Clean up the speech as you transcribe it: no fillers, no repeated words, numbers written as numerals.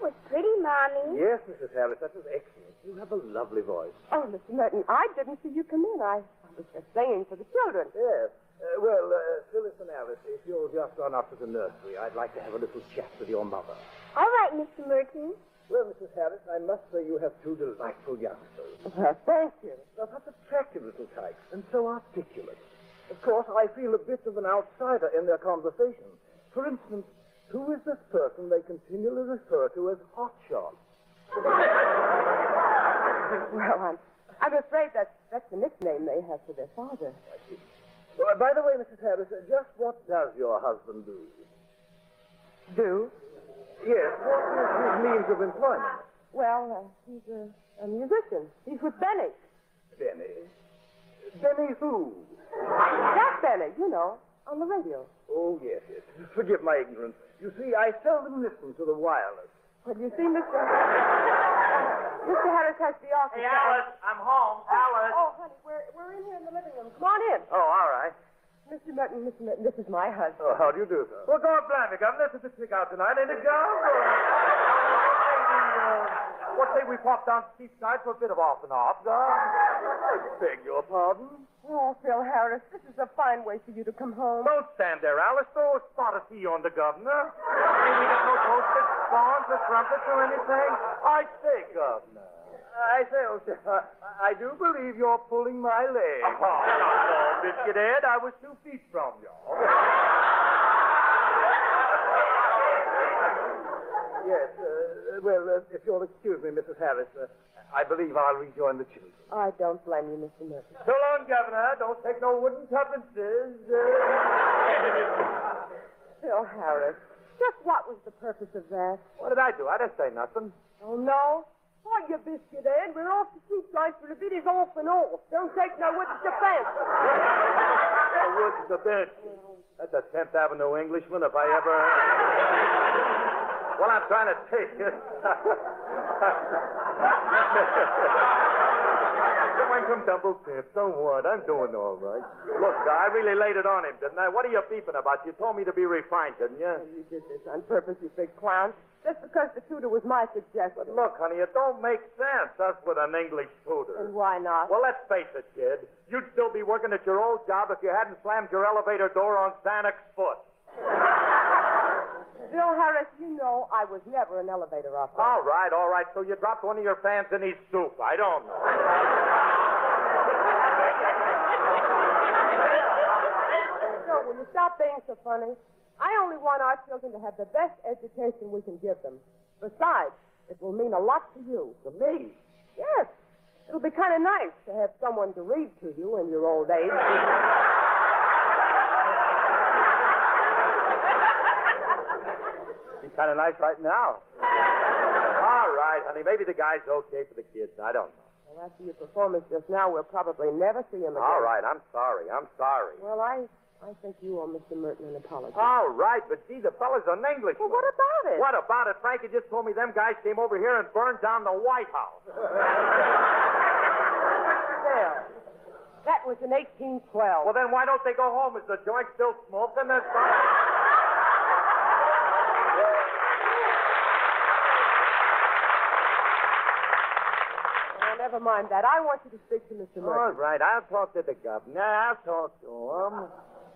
was pretty, Mommy. Yes, Mrs. Harris, that was excellent. You have a lovely voice. Oh, Mr. Merton, I didn't see you come in. I was just singing for the children. Yes. Phyllis and Alice, if you'll just run up to the nursery, I'd like to have a little chat with your mother. All right, Mr. Merton. Well, Mrs. Harris, I must say you have two delightful youngsters. Thank you. They're such attractive little types and so articulate. Of course, I feel a bit of an outsider in their conversation. For instance, who is this person they continually refer to as Hotshot? Well, I'm afraid that's the nickname they have for their father. Well, by the way, Mrs. Harris, just what does your husband do? Do? Yes, what is his means of employment? Well, he's a musician. He's with Benny. Benny? Benny who? That Benny, you know, on the radio. Oh, yes. Forgive my ignorance. You see, I seldom listen to the wireless. Well, you see, Mr. Harris has the office. Hey, Alice, I'm home. Alice. Oh, honey, we're in here in the living room. Come on in. Oh, all right. Mr. Merton, this is my husband. Oh, how do you do, sir? Well, God bless me, Governor. This is the trick out tonight, ain't it, Gov? What say we pop down to Seaside for a bit of off and off, Gov? I beg your pardon? Oh, Phil Harris, this is a fine way for you to come home. Don't stand there, Alice. Throw a spot of tea on the Governor. Ain't we got no toasted scones or crumpets or anything? I say, Governor. I say, oh, sir, I do believe you're pulling my leg. Oh, no, Biscuit Head. I was 2 feet from you. Yes, if you'll excuse me, Mrs. Harris, I believe I'll rejoin the children. I don't blame you, Mr. Merton. So long, Governor. Don't take no wooden tuppences. Phil Harris, just what was the purpose of that? What did I do? I didn't say nothing. Oh, no? Why, you biscuit head, we're off to Seaside for a bit is off and off. Don't take no wooden defense. The woods the bench. That's a 10th Avenue Englishman if I ever... Well, I'm trying to take it. Going from double tips. Don't worry. I'm doing all right. Look, I really laid it on him, didn't I? What are you beeping about? You told me to be refined, didn't you? You did this on purpose, you big clown. Just because the tutor was my suggestion. But look, honey, it don't make sense, us with an English tutor. And why not? Well, let's face it, kid. You'd still be working at your old job if you hadn't slammed your elevator door on Sanek's foot. Bill Harris, you know I was never an elevator operator. All right. So you dropped one of your fans in his soup. I don't know. So, will you stop being so funny? I only want our children to have the best education we can give them. Besides, it will mean a lot to you. To me? Yes. It'll be kind of nice to have someone to read to you in your old age. Be kind of nice right now. All right, honey. Maybe the guy's okay for the kids. I don't know. Well, after your performance just now, we'll probably never see him again. All right. I'm sorry. Well, I think you owe Mr. Merton an apology. All right, but gee, the fella's an Englishman. Well, what about it? What about it? Frankie just told me them guys came over here and burned down the White House. Phil, that was in 1812. Well, then why don't they go home? Is the joint still smoking? There's Well, never mind that. I want you to speak to Mr. Merton. All right, I'll talk to the governor. I'll talk to him.